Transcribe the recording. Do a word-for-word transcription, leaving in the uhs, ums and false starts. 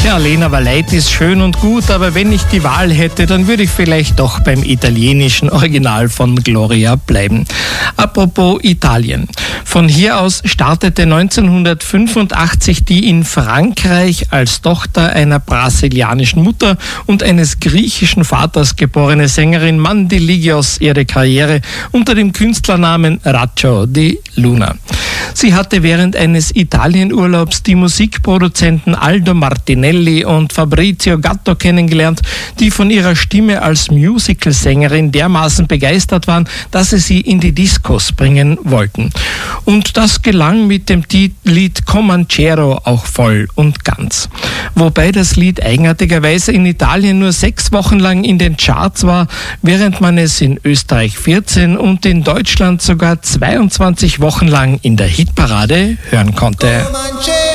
Ja, Lena Valeit ist schön und gut, aber wenn ich die Wahl hätte, dann würde ich vielleicht doch beim italienischen Original von Gloria bleiben. Apropos Italien. Von hier aus startete neunzehnhundertfünfundachtzig die in Frankreich als Tochter einer brasilianischen Mutter und eines griechischen Vaters geborene Sängerin Mandy Ligios ihre Karriere unter dem Künstlernamen Raggio di Luna. Sie hatte während eines Italienurlaubs die Musikproduzenten Aldo Martinelli und Fabrizio Gatto kennengelernt, die von ihrer Stimme als Musicalsängerin dermaßen begeistert waren, dass sie sie in die Discos bringen wollten. Und das gelang mit dem Lied Comanchero auch voll und ganz. Wobei das Lied eigenartigerweise in Italien nur sechs Wochen lang in den Charts war, während man es in Österreich vierzehn und in Deutschland sogar zweiundzwanzig Wochen lang in der Hitparade hören konnte.